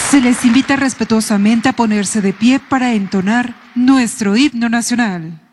Se les invita respetuosamente a ponerse de pie para entonar nuestro himno nacional.